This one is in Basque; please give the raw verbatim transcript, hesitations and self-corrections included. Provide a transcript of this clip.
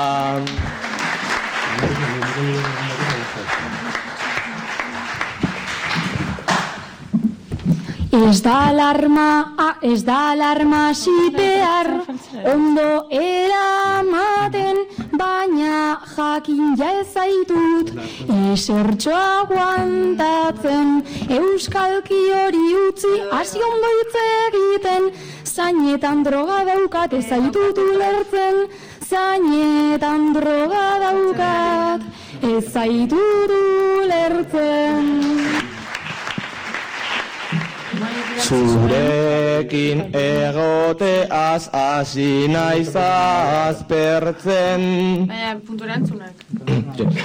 Ez da alarma, ah, ez da alarma behar, ondo eramaten, baina jakin ja ez zaitut, esertxo aguantatzen, euskalki hori utzi, hasi ondo hitz egiten, zainetan droga daukat, ez zaitut ulertzen, zainetan droga daukat, ez zaitut ulertzen. Zurekin egoteaz hasi naiz aspertzen. Baina, puntu erantzunak.